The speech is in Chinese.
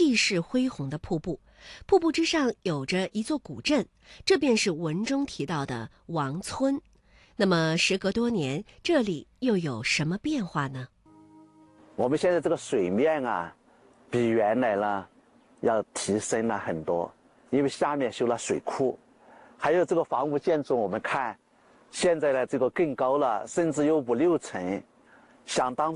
气势恢宏的瀑布，瀑布之上有着一座古镇，这便是文中提到的王村。那么时隔多年，这里又有什么变化呢？ 我们现在这个水面啊，比原来呢要提升了很多，因为下面修了水库，还有这个房屋建筑，我们看现在的这个更高了，甚至有5、6层，相当